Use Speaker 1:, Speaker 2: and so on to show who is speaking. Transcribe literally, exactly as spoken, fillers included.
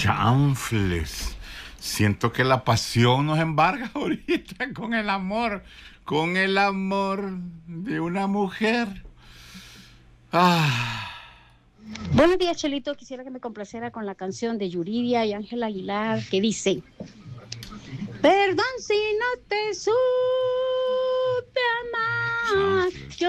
Speaker 1: Chanfles. Siento que la pasión nos embarga ahorita con el amor, con el amor de una mujer. Ah.
Speaker 2: Buenos días, Chelito. Quisiera que me complaciera con la canción de Yuridia y Ángel Aguilar que dice: perdón si no te supe amar. Yo